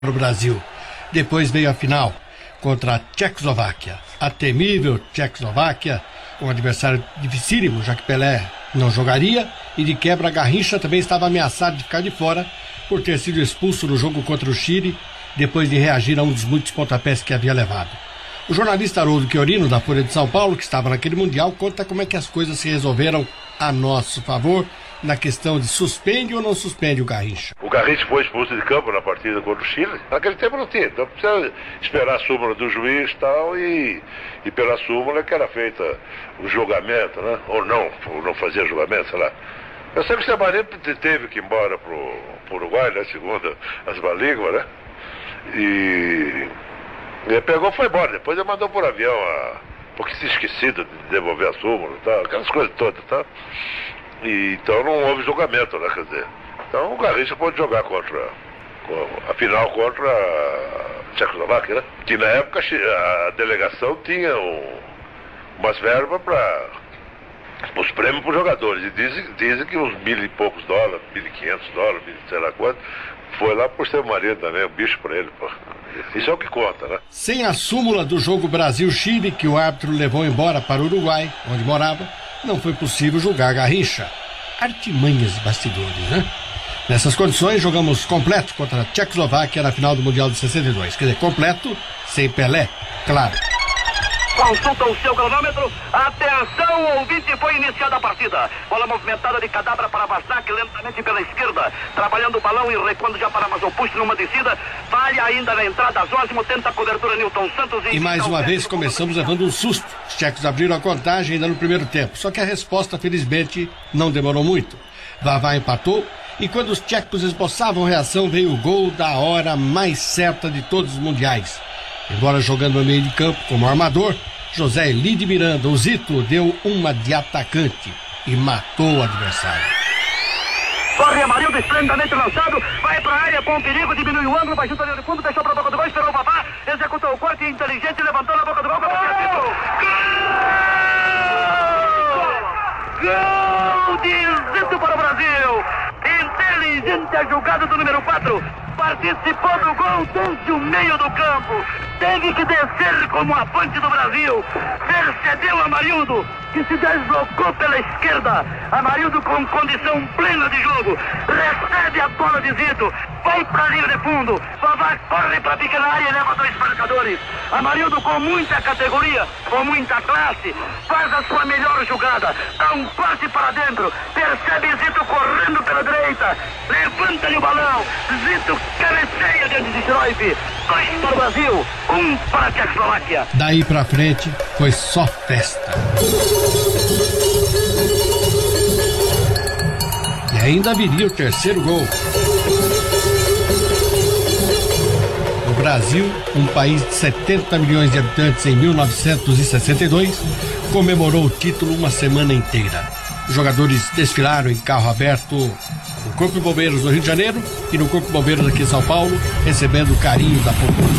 para o Brasil. Depois veio a final contra a Tchecoslováquia. A temível Tchecoslováquia, um adversário dificílimo, já que Pelé não jogaria, e de quebra Garrincha também estava ameaçado de ficar de fora por ter sido expulso no jogo contra o Chile, depois de reagir a um dos muitos pontapés que havia levado. O jornalista Haroldo Chiorino, da Folha de São Paulo, que estava naquele Mundial, conta como é que as coisas se resolveram a nosso favor na questão de suspende ou não suspende o Garrincha. O Garrincha foi expulso de campo na partida contra o Chile. Naquele tempo não tinha, então precisa esperar a súmula do juiz e tal, e pela súmula que era feita o julgamento, né? Ou não fazia julgamento, sei lá. Eu sei que o Semarinho teve que ir embora pro Uruguai, né? Segundo as balíguas, né? E ele pegou e foi embora. Depois ele mandou por avião, porque se esquecido de devolver a súmula e tal, aquelas coisas todas, tá? E, então não houve julgamento, né? Quer dizer, então o Garrincha pode jogar a final contra a Tchecoslováquia, né? Que na época a delegação tinha umas verbas para os prêmios para os jogadores. E dizem que uns $1.000 e poucos, $1.500, sei lá quanto, foi lá por ser marido também, um bicho para ele, pô. Isso é o que conta, né? Sem a súmula do jogo Brasil-Chile, que o árbitro levou embora para o Uruguai, onde morava, não foi possível julgar Garrincha. Artimanhas de bastidores, né? Nessas condições, jogamos completo contra a Tchecoslováquia na final do Mundial de 62. Quer dizer, completo, sem Pelé, claro. Consulta o seu cronômetro. Atenção, ouvinte, foi iniciada a partida. Bola movimentada de Cadabra para Vassac, lentamente pela esquerda. Trabalhando o balão e recuando já para Mazopusto numa descida. Falha ainda na entrada, Zósimo tenta a cobertura Newton Santos. E mais uma vez começamos levando um susto. Os tchecos abriram a contagem ainda no primeiro tempo. Só que a resposta, felizmente, não demorou muito. Vavá empatou. E quando os tchecos esboçavam reação, veio o gol da hora mais certa de todos os mundiais. Embora jogando no meio de campo como armador, José Elide Miranda, o Zito, deu uma de atacante e matou o adversário. Corre Amarildo, esplendidamente lançado, vai pra área com perigo, diminui o ângulo, baixou a linha de fundo, deixou pra boca do gol, esperou o Vavá, executou o corte inteligente, levantou na boca do gol, gol de Zito para o Brasil! Inteligente a jogada do número 4, participou do gol desde o meio do campo, teve que descer como avante do Brasil, percebeu Amarildo, que se deslocou pela esquerda, Amarildo com condição plena de jogo, recebe a bola de Zito, vai para a linha de fundo, Vavá corre para a pequena área e leva 2 marcadores, Amarildo com muita categoria, com muita classe, faz a sua melhor jogada, dá um passe para dentro, percebe Zito correndo pela direita, levanta-lhe o balão, Zito cabeceia diante de Schroif, 2 para o Brasil, 1 para a Tchecoslováquia. Daí pra frente foi só festa. E ainda viria o terceiro gol. O Brasil, um país de 70 milhões de habitantes em 1962, comemorou o título uma semana inteira. Os jogadores desfilaram em carro aberto no Corpo de Bombeiros do Rio de Janeiro e no Corpo de Bombeiros aqui em São Paulo, recebendo o carinho da população.